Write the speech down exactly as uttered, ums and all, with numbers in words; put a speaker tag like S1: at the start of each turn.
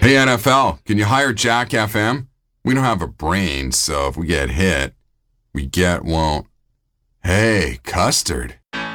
S1: Hey, N F L, can you hire Jack F M? We don't have a brain, so if we get hit, we get won't. Hey, Custard.